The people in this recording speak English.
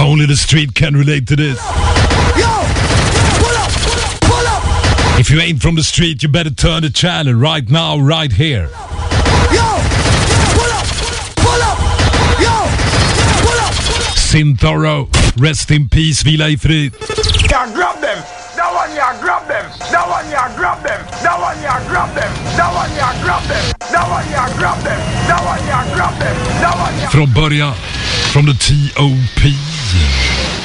Only the street can relate to this. If you ain't from the street, you better turn the channel right now, right here. Synthoro, rest in peace, vila i frid. Yeah, grab them. That one, yeah, grab them. That one, yeah, grab them. That one, yeah, grab them. That one, yeah, grab them. That one, yeah, grab them. That one, yeah, grab them. That one, yeah. Från början, från the T.O.P.